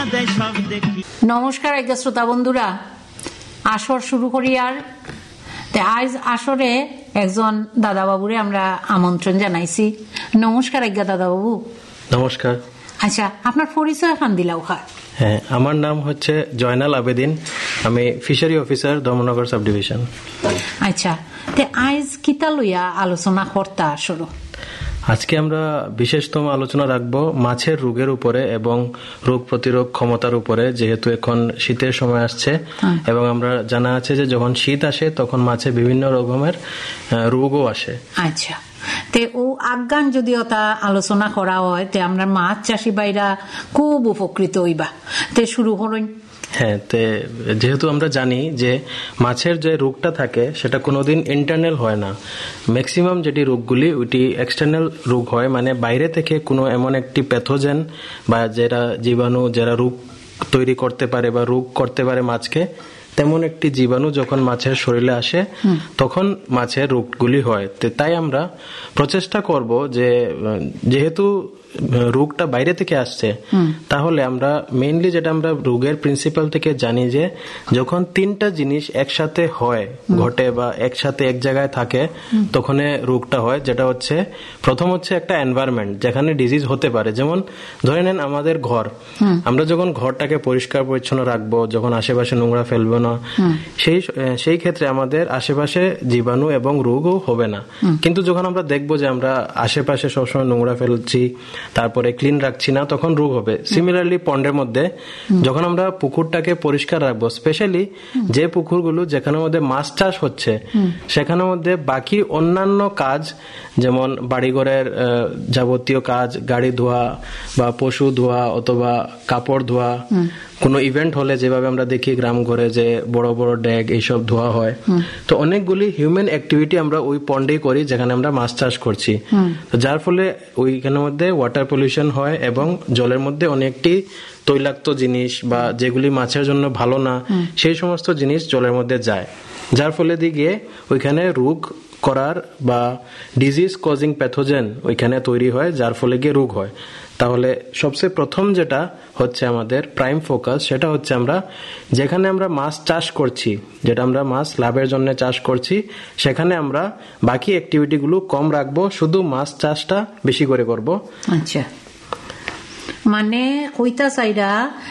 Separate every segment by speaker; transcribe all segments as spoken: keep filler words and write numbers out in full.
Speaker 1: নমস্কার আজ্ঞা শ্রোতা বন্ধুরা, আসর শুরু করি। আর আজ আসরে একজন দাদাবাবুরে আমরা আমন্ত্রণ জানাইছি। নমস্কার আজ্ঞা দাদাবাবু।
Speaker 2: নমস্কার।
Speaker 1: আচ্ছা, আপনার পরিচয় খান দিলাও খা।
Speaker 2: হ্যাঁ, আমার নাম হচ্ছে জয়নাল আবেদিন, আমি fishery officer Dharmanagar sub division.
Speaker 1: আচ্ছা, তে আজ কিতা লইয়া আলোচনা করতা আসর?
Speaker 2: আজকে আমরা বিশেষতম আলোচনা রাখবো মাছের রোগের উপরে এবং রোগ প্রতিরোধ ক্ষমতার উপরে, যেহেতু এখন শীতের সময় আসছে এবং আমরা জানা আছে যে যখন শীত আসে তখন মাছে বিভিন্ন রকমের রোগও আসে।
Speaker 1: আচ্ছা, তে ও আজ্ঞান যদি ওটা আলোচনা করা হয় তে আমরা মাছ চাষি বাইরা খুব উপকৃত হইবা। তে শুরু করুন।
Speaker 2: হ্যাঁ, তে যেহেতু আমরা জানি যে মাছের যে রোগটা থাকে সেটা কোনোদিন ইন্টারনাল হয় না। ম্যাক্সিমাম যেটি রোগগুলি ওইটি এক্সটার্নাল রোগ হয়, মানে বাইরে থেকে কোনো এমন একটি প্যাথোজেন বা যারা জীবাণু যারা রোগ তৈরি করতে পারে বা রোগ করতে পারে মাছকে, তেমন একটি জীবাণু যখন মাছের শরীরে আসে তখন মাছের রোগগুলি হয়। তাই আমরা প্রচেষ্টা করব যে যেহেতু রোগটা বাইরে থেকে আসছে, তাহলে আমরা মেইনলি যেটা আমরা রোগের প্রিন্সিপাল থেকে জানি যে যখন তিনটা জিনিস একসাথে হয় ঘটে বা একসাথে এক জায়গায় থাকে তখন রোগটা হয়। যেটা হচ্ছে প্রথম হচ্ছে একটা এনভায়রনমেন্ট যেখানে ডিজিজ হতে পারে। যেমন ধরে নেন আমাদের ঘর, আমরা যখন ঘরটাকে পরিষ্কার পরিচ্ছন্ন রাখবো, যখন আশেপাশে নোংরা ফেলবো না, সেই সেই ক্ষেত্রে আমাদের আশেপাশে জীবাণু এবং রোগও হবে না। কিন্তু যখন আমরা দেখবো যে আমরা আশেপাশে সবসময় নোংরা ফেলছি, তারপরে ক্লিন রাখছি না, তখন রোগ হবে। সিমিলারলি পন্ডের মধ্যে যখন আমরা পুকুরটাকে পরিষ্কার রাখবো, স্পেশালি যে পুকুরগুলো যেখানের মধ্যে মাছ চাষ হচ্ছে সেখানের মধ্যে বাকি অন্যান্য কাজ, যেমন বাড়িঘরের যাবতীয় কাজ, গাড়ি ধোয়া বা পশু ধোয়া অথবা কাপড় ধোয়া, কোনো ইভেন্ট হলে যেভাবে আমরা দেখি গ্রাম ঘরে যে বড় বড় ড্যাগ এইসব ধোয়া হয়, তো অনেকগুলি হিউম্যান অ্যাক্টিভিটি আমরা ওই পন্ডেই করি যেখানে আমরা মাছ চাষ করছি। তো যার ফলে ওইখানের মধ্যে ওয়াটার পলিউশন হয় এবং জলের মধ্যে অনেকটি তৈলাক্ত জিনিস বা যেগুলি মাছের জন্য ভালো না সেই সমস্ত জিনিস জলের মধ্যে যায়, যার ফলে দিকে ওইখানে রোগ করার বা ডিজিজ কজিং প্যাথোজেন ওইখানে তৈরি হয়, যার ফলে গিয়ে রোগ হয়। তাহলে সবচেয়ে প্রথম যেটা হচ্ছে আমাদের প্রাইম ফোকাস, সেটা হচ্ছে আমরা যেখানে আমরা মাছ চাষ করছি, যেটা আমরা মাছ লাভের জন্য চাষ করছি, সেখানে আমরা বাকি অ্যাক্টিভিটিগুলো কম রাখবো, শুধু মাছ চাষটা বেশি করে করব।
Speaker 1: আচ্ছা, মানে কইতা চাইরা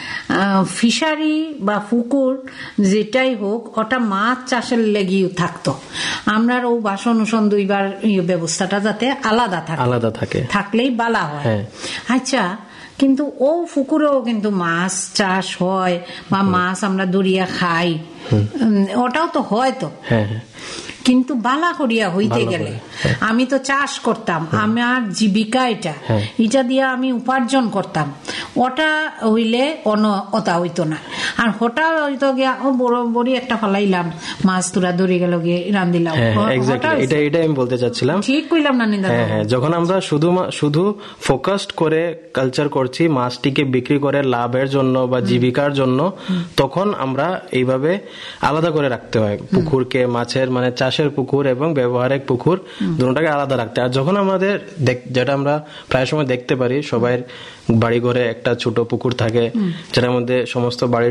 Speaker 1: ফিশারি বা পুকুর যেটাই হোক ওটা মাছ চাষের লেগেও থাকতো, আমরা ও বাসন উসন দুইবার ব্যবস্থাটা যাতে আলাদা থাকে
Speaker 2: আলাদা থাকে
Speaker 1: থাকলেই বালা হয়। আচ্ছা, কিন্তু ও পুকুরেও কিন্তু মাছ চাষ হয় বা মাছ আমরা দরিয়া খাই, ওটাও তো হয়। তো কিন্তু বালা করিয়া হইতে গেলে আমি তো চাষ করতাম, আমার জীবিকা এটা, এটা দিয়ে আমি উপার্জন করতাম, ওটা হইলে অন ওটা হইতো না। আর হটা হইতো গিয়া ও বড় বড় একটা ফলাইলাম, মাছ তুরা ধরে গেল গিয়ে রান্দিলাম।
Speaker 2: এটা এটা আমি বলতে চাচ্ছিলাম, ঠিক কইলাম না নিন্দা? হ্যাঁ, যখন আমরা শুধু শুধু ফোকাসড করে কালচার করছি মাছটিকে বিক্রি করে লাভের জন্য বা জীবিকার জন্য, তখন আমরা এইভাবে আলাদা করে রাখতে হয় পুকুরকে, মাছের মানে চাষের পুকুর এবং ব্যবহারিক পুকুর দুটোটাকে আলাদা রাখতে। আর যখন আমাদের যেটা আমরা প্রায় সময় দেখতে পারি সবাই বাড়ি ঘরে একটা ছোট পুকুর থাকে যেটার মধ্যে সমস্ত বাড়ির